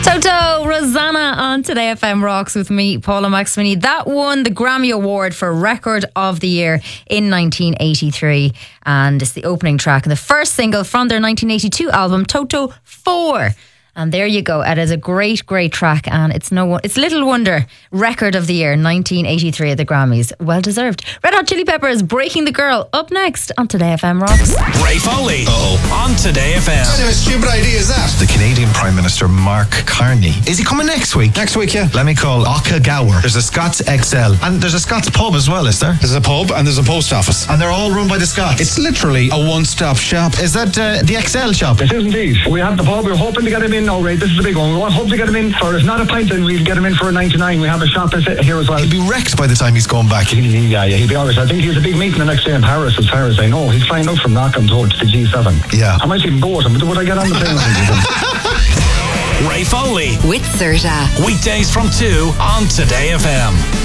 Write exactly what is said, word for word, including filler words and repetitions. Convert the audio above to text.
Toto, Rosanna on Today F M Rocks with me, Paula McSweeney. That won the Grammy Award for Record of the Year in nineteen eighty-three, and it's the opening track and the first single from their nineteen eighty-two album Toto four. And there you go. It is a great, great track, and it's no, it's little wonder Record of the Year nineteen eighty-three at the Grammys. Well deserved. Red Hot Chili Peppers, Breaking the Girl, up next on Today F M Rocks. Ray Foley Uh-oh. on Today F M. What kind of a stupid idea is that? The Canadian Prime Minister Mark Carney. Is he coming next week? Next week, yeah. Let me call Oka Gower. There's a Scots X L, and there's a Scots pub as well, is there? There's a pub and there's a post office. And they're all run by the Scots. It's literally a one-stop shop. Is that uh, the X L shop? It is indeed. We have the pub. We're hoping to get him in now, Ray. This is the big one. We want hope to get him in for, if not a pint, then we'll get him in for a ninety-nine. We have a shop here as well. He'll be wrecked by the time he's going back. He, he, yeah, yeah, he'll be alright. I think he has a big meeting the next day in Paris, as far as I know. He's flying out from Knockholm towards the G seven. Yeah. I might even go with him, but would I get on the plane with him? Ray Foley with Serta. Weekdays from two on Today F M.